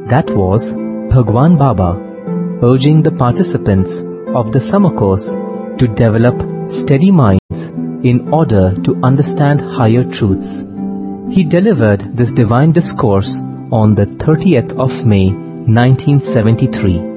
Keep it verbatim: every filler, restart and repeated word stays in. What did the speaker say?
That was Bhagwan Baba urging the participants of the summer course to develop steady minds in order to understand higher truths. He delivered this divine discourse on the thirtieth of May nineteen seventy-three.